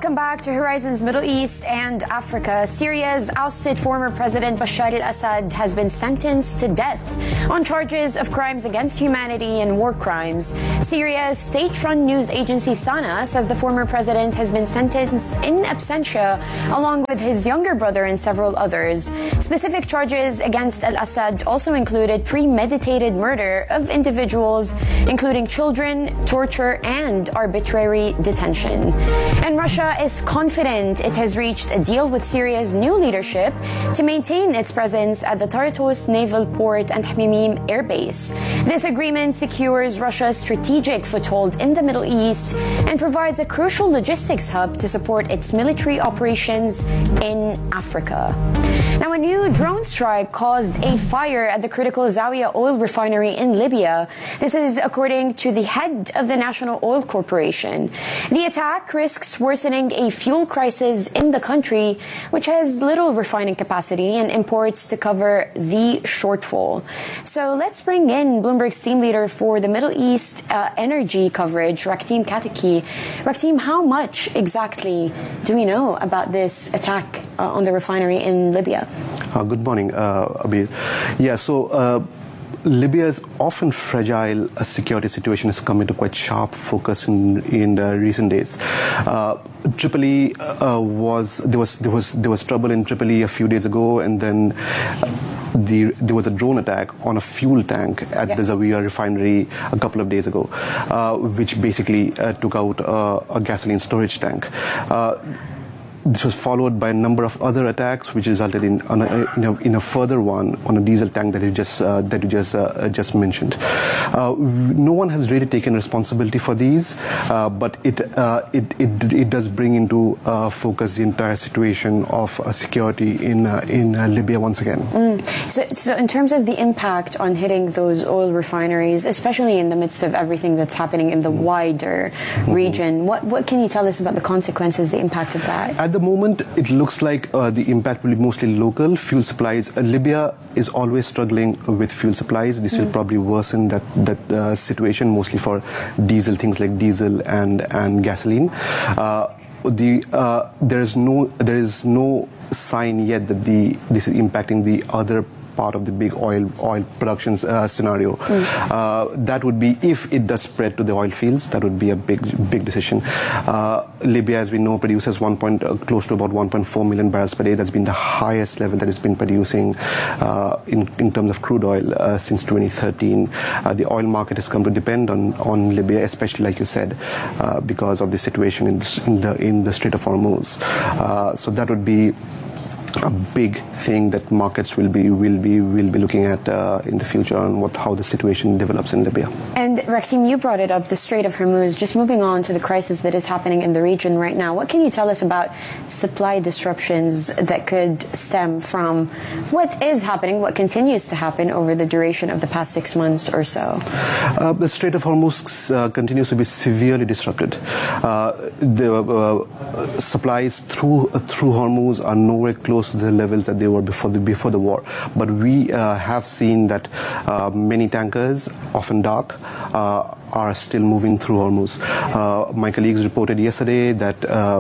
Welcome back to Horizons Middle East and Africa. Syria's ousted former President Bashar al-Assad has been sentenced to death on charges of crimes against humanity and war crimes. Syria's state-run news agency Sana says the former president has been sentenced in absentia along with his younger brother and several others. Specific charges against al-Assad also included premeditated murder of individuals, including children, torture, and arbitrary detention. And Russia is confident it has reached a deal with Syria's new leadership to maintain its presence at the Tartus naval port and Hmimim air base. This agreement secures Russia's strategic foothold in the Middle East and provides a crucial logistics hub to support its military operations in Africa. Now, a new drone strike caused a fire at the critical Zawiya oil refinery in Libya. This is according to the head of the National Oil Corporation. The attack risks worsening a fuel crisis in the country, which has little refining capacity and imports to cover the shortfall. So let's bring in Bloomberg's team leader for the Middle East energy coverage, Raktim Kataki. Raktim, how much exactly do we know about this attack on the refinery in Libya? Good morning, Abir. Libya's often fragile security situation has come into quite sharp focus in the recent days. Tripoli there was trouble in Tripoli a few days ago, and then there was a drone attack on a fuel tank at the Zawiya refinery a couple of days ago, which basically took out a gasoline storage tank. This was followed by a number of other attacks, which resulted in a further one on a diesel tank that you just mentioned. No one has really taken responsibility for these, but it does bring into focus the entire situation of security in Libya once again. So in terms of the impact on hitting those oil refineries, especially in the midst of everything that's happening in the wider region, what can you tell us about the consequences, the impact of that? At the moment, it looks like the impact will be mostly local. Fuel supplies. Libya is always struggling with fuel supplies. This will probably worsen that situation, mostly for diesel, things like diesel and gasoline. There is no sign yet that this is impacting the other part of the big oil production scenario. That would be, if it does spread to the oil fields, that would be a big decision. Libya, as we know, produces close to about 1.4 million barrels per day. That's been the highest level that it's been producing in terms of crude oil since 2013. The oil market has come to depend on Libya, especially, like you said, because of the situation in the Strait of Hormuz. So that would be a big thing that markets will be looking at in the future on how the situation develops in Libya. And Raktim, you brought it up, the Strait of Hormuz. Just moving on to the crisis that is happening in the region right now, what can you tell us about supply disruptions that could stem from what is happening, what continues to happen over the duration of the past 6 months or so? The Strait of Hormuz continues to be severely disrupted. The supplies through Hormuz are nowhere close to the levels that they were before the war. But we have seen that many tankers, often dark, are still moving through Hormuz. My colleagues reported yesterday that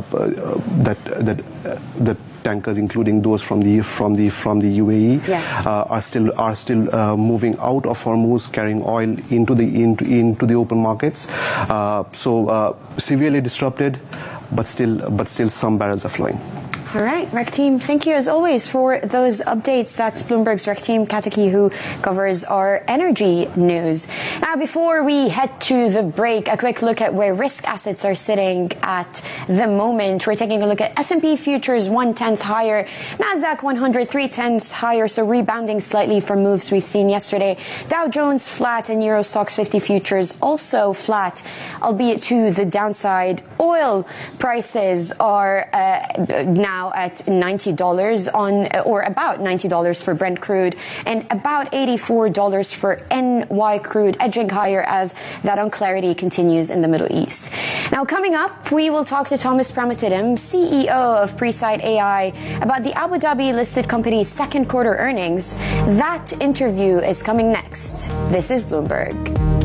the tankers, including those from the UAE, are still moving out of Hormuz, carrying oil into the open markets. So severely disrupted, but still some barrels are flowing. All right, Raktim, thank you as always for those updates. That's Bloomberg's Raktim Kataki, who covers our energy news. Now, before we head to the break, a quick look at where risk assets are sitting at the moment. We're taking a look at S&P futures 1/10 higher, Nasdaq 100 3/10 higher, so rebounding slightly from moves we've seen yesterday. Dow Jones flat and Euro Stoxx 50 futures also flat, albeit to the downside. Oil prices are now at $90 or about $90 for Brent crude and about $84 for NY crude, edging higher as that unclarity continues in the Middle East. Now, coming up, we will talk to Thomas Pramathiram, CEO of Presight AI, about the Abu Dhabi listed company's second quarter earnings. That interview is coming next. This is Bloomberg.